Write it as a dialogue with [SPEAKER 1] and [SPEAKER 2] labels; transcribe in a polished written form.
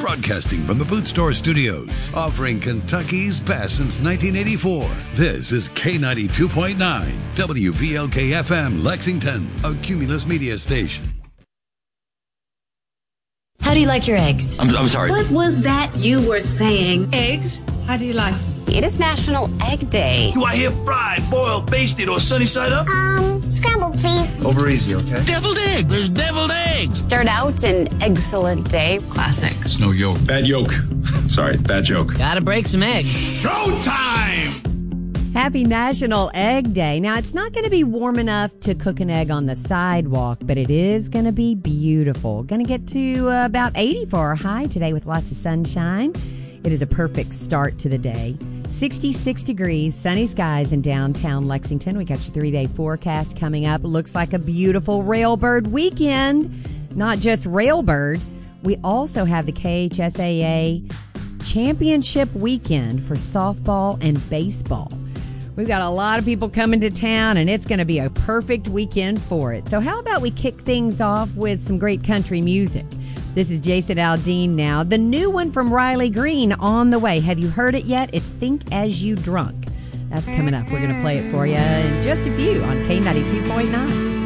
[SPEAKER 1] Broadcasting from the Boot Store Studios, offering Kentucky's best since 1984. This is K92.9, WVLK-FM, Lexington, a Cumulus media station.
[SPEAKER 2] How do you like your eggs?
[SPEAKER 3] I'm sorry.
[SPEAKER 4] What was that you were saying?
[SPEAKER 5] Eggs? How do you like them?
[SPEAKER 6] It is National Egg Day.
[SPEAKER 3] Do I hear fried, boiled, basted, or sunny side up?
[SPEAKER 7] Scrambled, please.
[SPEAKER 8] Over easy, okay?
[SPEAKER 9] Deviled eggs. There's deviled eggs.
[SPEAKER 6] Start out an excellent day.
[SPEAKER 4] Classic.
[SPEAKER 8] It's no yolk. Bad yolk. Sorry, bad joke.
[SPEAKER 9] Gotta break some eggs.
[SPEAKER 8] Showtime!
[SPEAKER 10] Happy National Egg Day. Now, it's not going to be warm enough to cook an egg on the sidewalk, but it is going to be beautiful. Going to get to about 80 for our high today with lots of sunshine. It is a perfect start to the day. 66 degrees, sunny skies in downtown Lexington. We got your 3-day forecast coming up. Looks like a beautiful Railbird weekend. Not just Railbird. We also have the KHSAA Championship weekend for softball and baseball. We've got a lot of people coming to town, and it's going to be a perfect weekend for it. So how about we kick things off with some great country music? This is Jason Aldean now. The new one from Riley Green on the way. Have you heard it yet? It's Think As You Drunk. That's coming up. We're going to play it for you in just a few on K92.9.